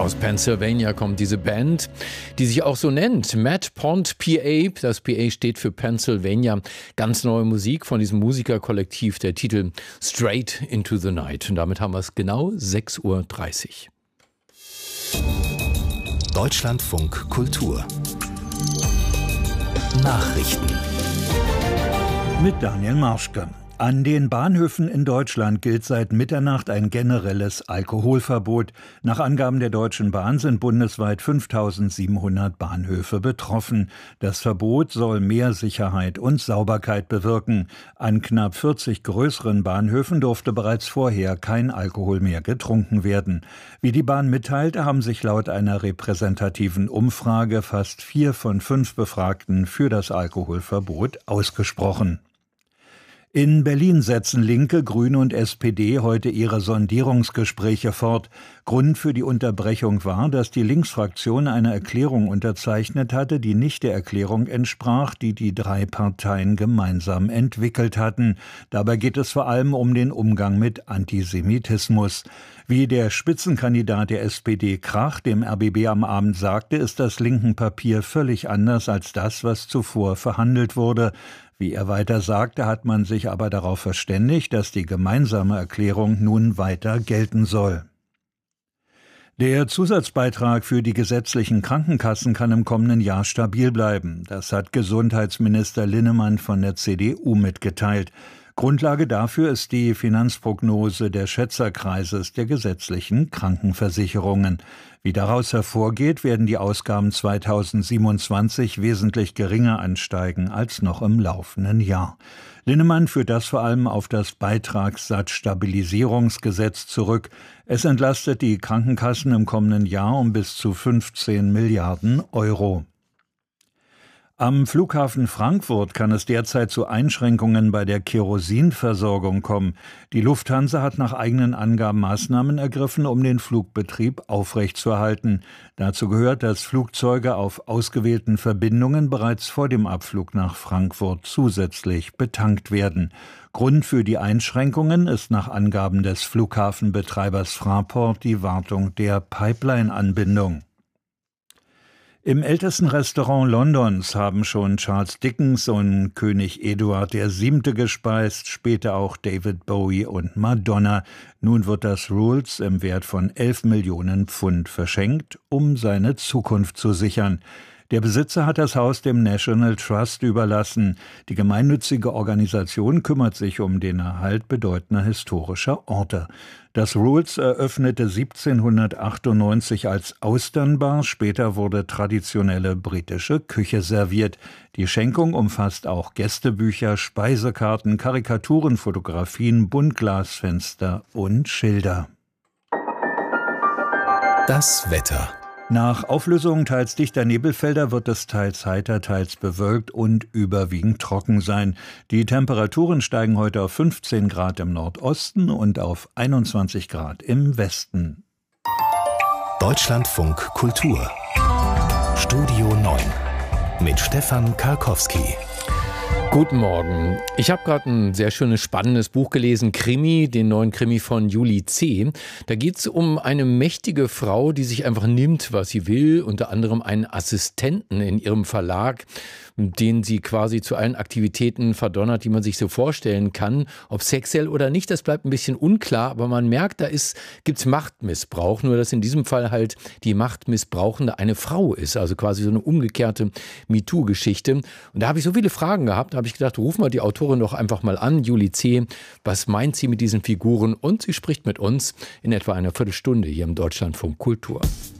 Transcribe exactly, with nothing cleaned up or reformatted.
Aus Pennsylvania kommt diese Band, die sich auch so nennt, Matt Pond P A. Das P A steht für Pennsylvania. Ganz neue Musik von diesem Musikerkollektiv, der Titel Straight into the Night. Und damit haben wir es genau sechs Uhr dreißig. Deutschlandfunk Kultur Nachrichten mit Daniel Marschke. An den Bahnhöfen in Deutschland gilt seit Mitternacht ein generelles Alkoholverbot. Nach Angaben der Deutschen Bahn sind bundesweit fünftausendsiebenhundert Bahnhöfe betroffen. Das Verbot soll mehr Sicherheit und Sauberkeit bewirken. An knapp vierzig größeren Bahnhöfen durfte bereits vorher kein Alkohol mehr getrunken werden. Wie die Bahn mitteilte, haben sich laut einer repräsentativen Umfrage fast vier von fünf Befragten für das Alkoholverbot ausgesprochen. In Berlin setzen Linke, Grüne und S P D heute ihre Sondierungsgespräche fort. Grund für die Unterbrechung war, dass die Linksfraktion eine Erklärung unterzeichnet hatte, die nicht der Erklärung entsprach, die die drei Parteien gemeinsam entwickelt hatten. Dabei geht es vor allem um den Umgang mit Antisemitismus. Wie der Spitzenkandidat der S P D Krach dem R B B am Abend sagte, ist das linken Papier völlig anders als das, was zuvor verhandelt wurde. Wie er weiter sagte, hat man sich aber darauf verständigt, dass die gemeinsame Erklärung nun weiter gelten soll. Der Zusatzbeitrag für die gesetzlichen Krankenkassen kann im kommenden Jahr stabil bleiben. Das hat Gesundheitsminister Linnemann von der C D U mitgeteilt. Grundlage dafür ist die Finanzprognose der Schätzerkreises der gesetzlichen Krankenversicherungen. Wie daraus hervorgeht, werden die Ausgaben zweitausendsiebenundzwanzig wesentlich geringer ansteigen als noch im laufenden Jahr. Linnemann führt das vor allem auf das Beitragssatzstabilisierungsgesetz zurück. Es entlastet die Krankenkassen im kommenden Jahr um bis zu fünfzehn Milliarden Euro. Am Flughafen Frankfurt kann es derzeit zu Einschränkungen bei der Kerosinversorgung kommen. Die Lufthansa hat nach eigenen Angaben Maßnahmen ergriffen, um den Flugbetrieb aufrechtzuerhalten. Dazu gehört, dass Flugzeuge auf ausgewählten Verbindungen bereits vor dem Abflug nach Frankfurt zusätzlich betankt werden. Grund für die Einschränkungen ist nach Angaben des Flughafenbetreibers Fraport die Wartung der Pipeline-Anbindung. Im ältesten Restaurant Londons haben schon Charles Dickens und König Eduard der Siebte gespeist, später auch David Bowie und Madonna. Nun wird das Rules im Wert von elf Millionen Pfund verschenkt, um seine Zukunft zu sichern. Der Besitzer hat das Haus dem National Trust überlassen. Die gemeinnützige Organisation kümmert sich um den Erhalt bedeutender historischer Orte. Das Rules eröffnete siebzehnhundertachtundneunzig als Austernbar, später wurde traditionelle britische Küche serviert. Die Schenkung umfasst auch Gästebücher, Speisekarten, Karikaturen, Fotografien, Buntglasfenster und Schilder. Das Wetter. Nach Auflösung teils dichter Nebelfelder wird es teils heiter, teils bewölkt und überwiegend trocken sein. Die Temperaturen steigen heute auf fünfzehn Grad im Nordosten und auf einundzwanzig Grad im Westen. Deutschlandfunk Kultur Studio neun mit Stefan Karkowski. Guten Morgen. Ich habe gerade ein sehr schönes, spannendes Buch gelesen, Krimi, den neuen Krimi von Julie C. Da geht es um eine mächtige Frau, die sich einfach nimmt, was sie will, unter anderem einen Assistenten in ihrem Verlag, den sie quasi zu allen Aktivitäten verdonnert, die man sich so vorstellen kann. Ob sexuell oder nicht, das bleibt ein bisschen unklar, aber man merkt, da ist, gibt's Machtmissbrauch, nur dass in diesem Fall halt die Machtmissbrauchende eine Frau ist, also quasi so eine umgekehrte MeToo-Geschichte. Und da habe ich so viele Fragen gehabt, da habe ich gedacht, ruf mal die Autorin doch einfach mal an, Julie C. Was meint sie mit diesen Figuren? Und sie spricht mit uns in etwa einer Viertelstunde hier im Deutschlandfunk Kultur.